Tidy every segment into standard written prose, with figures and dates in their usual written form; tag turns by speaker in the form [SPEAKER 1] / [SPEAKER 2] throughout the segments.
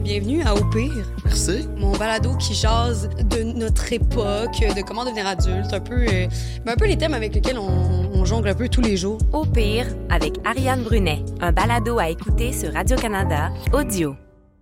[SPEAKER 1] Bienvenue à Au pire.
[SPEAKER 2] Merci.
[SPEAKER 1] Mon balado qui jase de notre époque, de comment devenir adulte, un peu les thèmes avec lesquels on jongle un peu tous les jours.
[SPEAKER 3] Au pire, avec Ariane Brunet, un balado à écouter sur Radio-Canada, audio.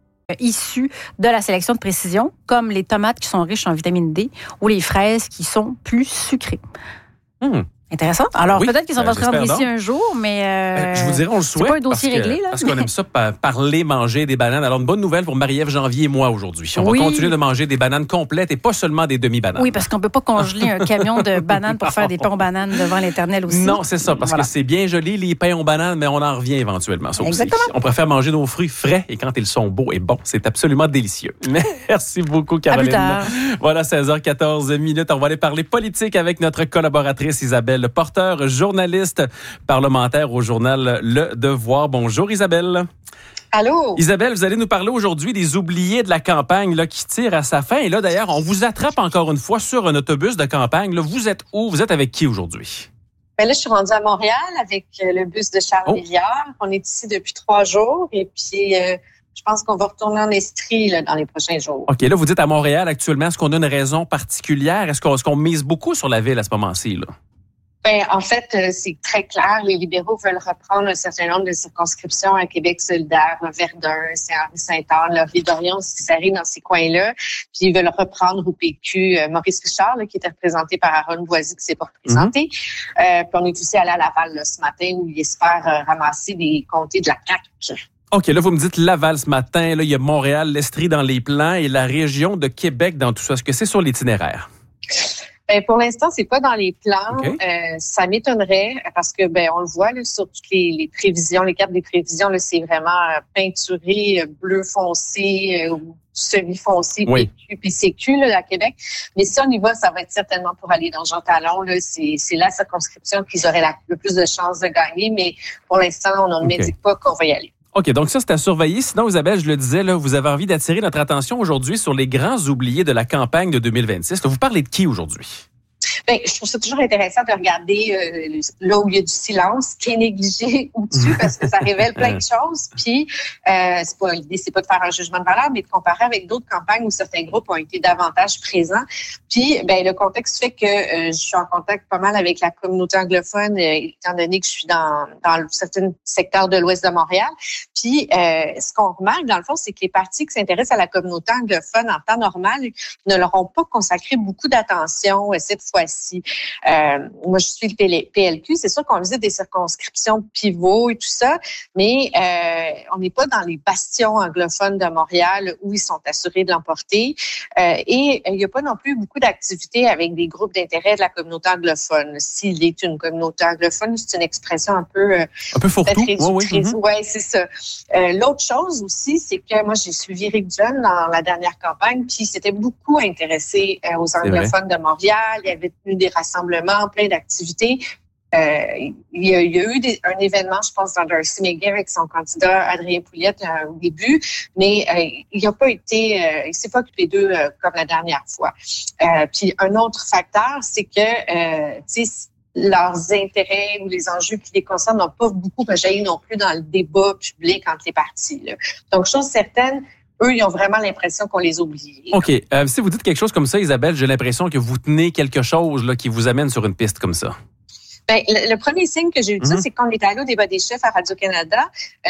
[SPEAKER 4] Issus de la sélection de précision, comme les tomates qui sont riches en vitamine D ou les fraises qui sont plus sucrées. Intéressant. Alors, peut-être qu'ils sont pas rendre ici un jour, mais
[SPEAKER 5] je vous dirais, on le souhaite.
[SPEAKER 4] C'est pas un dossier réglé, là.
[SPEAKER 5] Parce qu'on aime ça, parler, manger des bananes. Alors, une bonne nouvelle pour Marie-Ève Janvier et moi aujourd'hui. On va continuer de manger des bananes complètes et pas seulement des demi-bananes.
[SPEAKER 4] Oui, parce qu'on peut pas congeler un camion de bananes pour faire des pains aux bananes devant l'Éternel aussi.
[SPEAKER 5] Non, c'est ça, parce que c'est bien joli, les pains aux bananes, mais on en revient éventuellement. Ça
[SPEAKER 4] Exactement.
[SPEAKER 5] Aussi. On préfère manger nos fruits frais et quand ils sont beaux et bons. C'est absolument délicieux. Merci beaucoup, Caroline.
[SPEAKER 4] À plus tard.
[SPEAKER 5] Voilà, 16h14. On va aller parler politique avec notre collaboratrice Isabelle Porter, journaliste parlementaire au journal Le Devoir. Bonjour Isabelle.
[SPEAKER 6] Allô?
[SPEAKER 5] Isabelle, vous allez nous parler aujourd'hui des oubliés de la campagne là, qui tirent à sa fin. Et là, d'ailleurs, on vous attrape encore une fois sur un autobus de campagne. Là, vous êtes où? Vous êtes avec qui aujourd'hui?
[SPEAKER 6] Ben là, je suis rendue à Montréal avec le bus de Charles Rivière. On est ici depuis 3 jours et puis je pense qu'on va retourner en Estrie là, dans les prochains jours.
[SPEAKER 5] OK, là, vous dites à Montréal actuellement, est-ce qu'on a une raison particulière? Est-ce qu'on mise beaucoup sur la ville à ce moment-ci, là?
[SPEAKER 6] Ben, en fait, c'est très clair. Les libéraux veulent reprendre un certain nombre de circonscriptions à Québec solidaire, Verdun, Saint-Henri-Saint-Anne, Laurier-Dorion, si ça arrive dans ces coins-là. Puis ils veulent reprendre au PQ Maurice Richard, là, qui était représenté par Aaron Boisy, qui s'est pas représenté. Puis on est aussi allé à Laval là, ce matin où il espère ramasser des comtés de la CAQ.
[SPEAKER 5] OK, là, vous me dites Laval ce matin. Là, il y a Montréal, l'Estrie dans les plans et la région de Québec dans tout ça. Est-ce que c'est sur l'itinéraire?
[SPEAKER 6] Ben, pour l'instant, c'est pas dans les plans.
[SPEAKER 5] Okay.
[SPEAKER 6] Ça m'étonnerait parce que on le voit là, sur toutes les prévisions, les cartes des prévisions, là, c'est vraiment peinturé bleu foncé ou semi-foncé, PQ, PCQ là, à Québec. Mais si on y va, ça va être certainement pour aller dans Jean Talon. Là, c'est la circonscription qu'ils auraient le plus de chances de gagner. Mais pour l'instant, on ne m'indique pas qu'on va y aller.
[SPEAKER 5] OK, donc ça, c'est à surveiller. Sinon, Isabelle, je le disais, là, vous avez envie d'attirer notre attention aujourd'hui sur les grands oubliés de la campagne de 2026. Là, vous parlez de qui aujourd'hui?
[SPEAKER 6] Ben, je trouve ça toujours intéressant de regarder là où il y a du silence, qui est négligé ou dessus, parce que ça révèle plein de choses. Puis, l'idée, c'est pas de faire un jugement de valeur, mais de comparer avec d'autres campagnes où certains groupes ont été davantage présents. Puis, le contexte fait que je suis en contact pas mal avec la communauté anglophone, étant donné que je suis dans certains secteurs de l'ouest de Montréal. Puis, ce qu'on remarque, dans le fond, c'est que les partis qui s'intéressent à la communauté anglophone en temps normal ne leur ont pas consacré beaucoup d'attention cette fois-ci. Moi, je suis le PLQ. C'est sûr qu'on visite des circonscriptions pivots et tout ça, mais on n'est pas dans les bastions anglophones de Montréal où ils sont assurés de l'emporter. Et il n'y a pas non plus beaucoup d'activités avec des groupes d'intérêt de la communauté anglophone. S'il est une communauté anglophone, c'est une expression un peu
[SPEAKER 5] fourre-tout.
[SPEAKER 6] Oui, c'est ça. L'autre chose aussi, c'est que moi, j'ai suivi Rick John dans la dernière campagne, puis c'était beaucoup intéressé aux anglophones de Montréal. Il y avait tenu des rassemblements, plein d'activités. Il y a eu un événement, je pense, dans Darcy McGuire avec son candidat Adrien Pouliette au début, mais il n'a pas été, il s'est pas occupé d'eux comme la dernière fois. Puis un autre facteur, c'est que, leurs intérêts ou les enjeux qui les concernent n'ont pas beaucoup jailli non plus dans le débat public entre les partis. Là. Donc, chose certaine, eux, ils ont vraiment l'impression qu'on les oublie.
[SPEAKER 5] OK. Si vous dites quelque chose comme ça, Isabelle, j'ai l'impression que vous tenez quelque chose là, qui vous amène sur une piste comme ça.
[SPEAKER 6] Ben, le premier signe que j'ai eu de ça, c'est qu'on est allé au débat des chefs à Radio-Canada,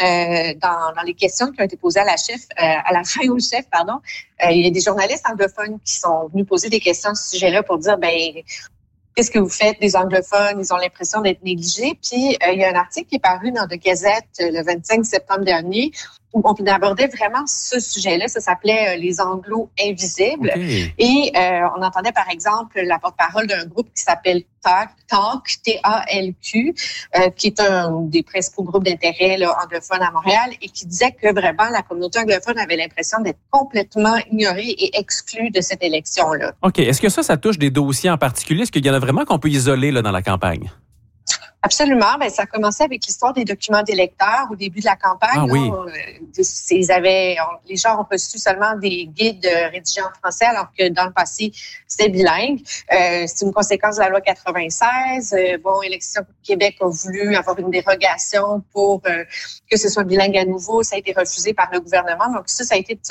[SPEAKER 6] dans les questions qui ont été posées à la fin au chef, il y a des journalistes anglophones qui sont venus poser des questions à ce sujet-là pour dire, qu'est-ce que vous faites des anglophones? Ils ont l'impression d'être négligés. Puis, il y a un article qui est paru dans The Gazette le 25 septembre dernier où on abordait vraiment ce sujet-là. Ça s'appelait « Les Anglos invisibles ».
[SPEAKER 5] Okay.
[SPEAKER 6] Et on entendait, par exemple, la porte-parole d'un groupe qui s'appelle TALQ, T-A-L-Q, qui est un des principaux groupes d'intérêt là, anglophones à Montréal et qui disait que vraiment la communauté anglophone avait l'impression d'être complètement ignorée et exclue de cette élection-là.
[SPEAKER 5] OK. Est-ce que ça touche des dossiers en particulier? Est-ce qu'il y en a vraiment qu'on peut isoler là, dans la campagne?
[SPEAKER 6] Absolument. Ça a commencé avec l'histoire des documents d'électeurs au début de la campagne.
[SPEAKER 5] Ah, oui.
[SPEAKER 6] Les gens ont reçu seulement des guides rédigés en français, alors que dans le passé, c'était bilingue. C'est une conséquence de la loi 96. Élection Québec a voulu avoir une dérogation pour que ce soit bilingue à nouveau. Ça a été refusé par le gouvernement. Donc ça a été